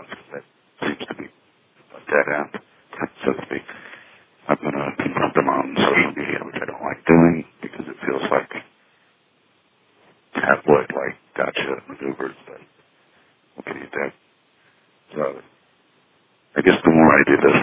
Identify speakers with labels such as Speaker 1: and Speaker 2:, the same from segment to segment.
Speaker 1: emails because that seems to be a dead end, so to speak. I'm going to confront them on social media, which I don't like doing because it feels like tabloid, like gotcha maneuvers, but what can you do? So I guess the more I do this,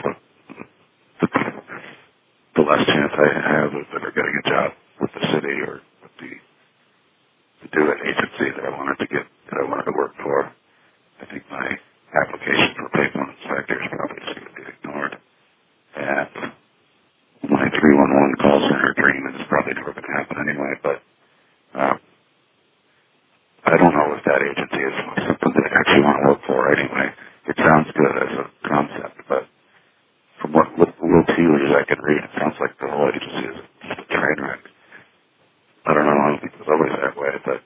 Speaker 1: the less chance I have of ever getting a job with the city or with to do an agency that I wanted to work for. I think my application for payphone inspector is probably just going to be ignored. And my 311 call center dream is probably never going to happen anyway, but I don't know if that agency is something that I actually want to work for anyway. It sounds good as a concept, but from what little tea leaves I can read, it sounds like the whole agency is just a train wreck. I don't know, I don't think it was always that way, but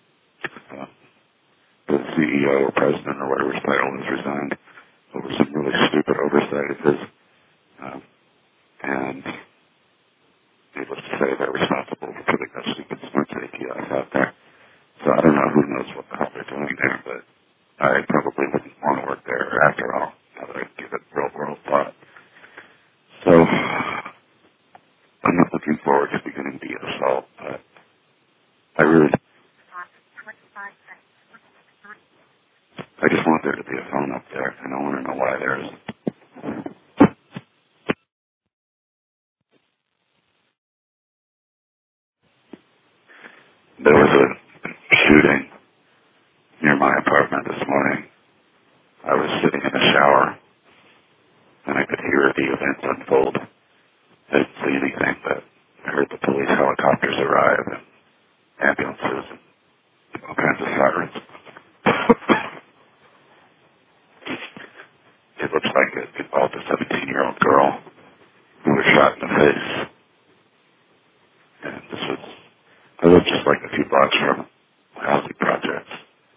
Speaker 1: the CEO or president or whatever his title is resigned over some really stupid oversight of his, and needless to say, they're responsible for putting that stupid smart APIs out there. So I don't know who knows what the hell they're doing there, but I probably wouldn't want to work there after all, now that I give it real world thought. So I'm not looking forward to beginning the assault, but I just want there to be a phone up there, and I want to know why there isn't. There was a shooting near my apartment this morning. I was sitting in the shower, and I could hear the events unfold. I didn't see anything, but I heard the police helicopters arrive and ambulances and all kinds of sirens. It looks like it involved a 17-year-old girl who was shot in the face. And I live just like a few blocks from housing projects.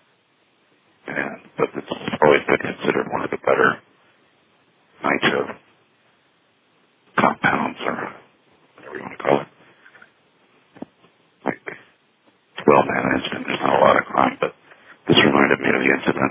Speaker 1: But it's always been considered one of the better NYCHA compounds, or whatever you want to call it. Like, it's well managed and there's not a lot of crime, but this reminded me of the incident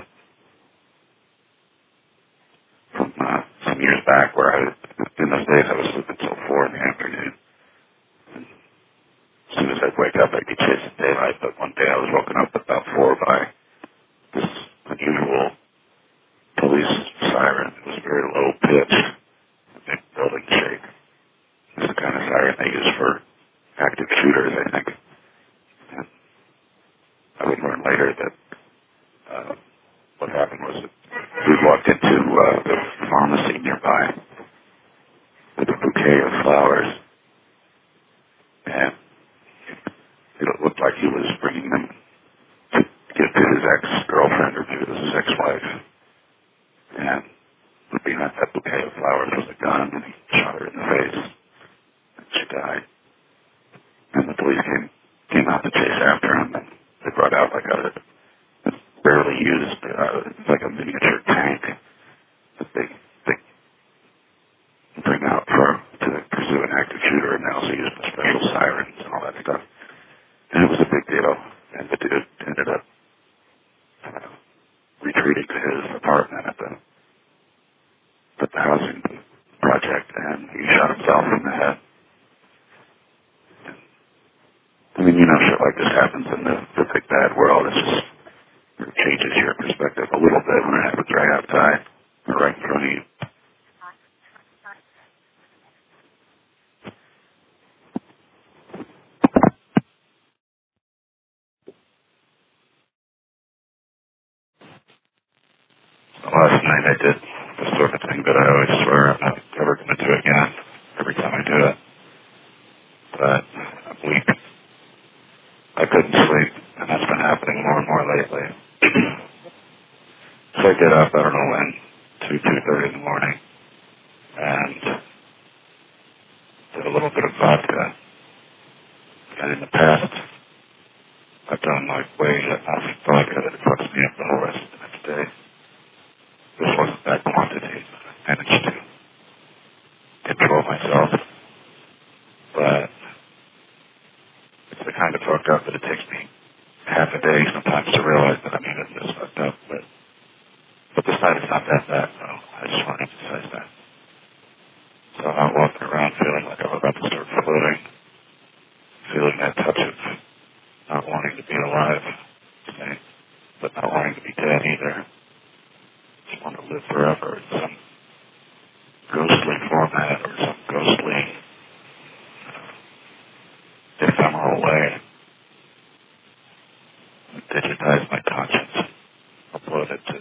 Speaker 1: from some years back where in those days I was sleeping till 4 in the afternoon. And as soon as I'd wake up, I'd be chasing daylight, but one day I was woken up about 4 by this unusual police siren. It was very low pitch, a big building shake. It's the kind of siren they use for active shooters, I think. And I would learn later that what happened was that we walked into the pharmacy nearby with a bouquet of flowers, and it looked like he was bringing them to give to his ex-girlfriend, or maybe it was his ex-wife. And behind that bouquet of flowers was a gun, and he shot her in the face, and she died. And the police came out to chase after him, and they brought out like a barely used, it's like a miniature tank that they bring out to pursue an active shooter, and they also use the special sirens and all that stuff. And it was a big deal, and the dude ended up retreating to his apartment at the housing project, and he shot himself in the head. I mean, shit like this happens in the big bad world. It changes your perspective a little bit when it happens right outside or right in front of you. Last night I did the sort of thing that I always swear I'm not ever going to do again every time I do it. But I'm weak. I couldn't sleep, and that's been happening more and more lately. So I get up, I don't know when, 2:30 in the morning, and did a little bit of vodka. And in the past, I've done way enough vodka that it fucks me up the whole rest of the next day. This wasn't that quantity, but I managed to control myself. But it's the kind of fucked up that it takes me half a day sometimes to realize that I'm even this fucked up. But the inside it's not that bad, though. I just want to emphasize that. So I'm not walking around feeling like I'm about to start floating, feeling that touch of not wanting to be alive, but not wanting to be dead either. Just want to live forever in some ghostly format or some ghostly ephemeral way. Digitize my conscience, upload it to